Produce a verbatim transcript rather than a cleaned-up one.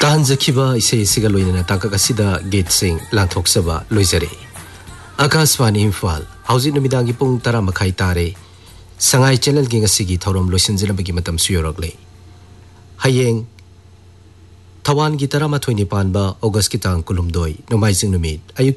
तांजखिबा इसे इसिगा लोइना ताका सिदा गेट सिंग लांथोक्सबा लोइजरे आकाशवाणी इम्फाल हौजी नुमिदांगी पुंग तरा मखाई तारे संगाई चैनल गी ngasiगी थौरम लोइसिनजनबगी मतम सुयोरगले हयेंग थवान की तरा माथोइनि पानबा अगस्त की तांग कुलुमदोई नोमाइजिंग नुमित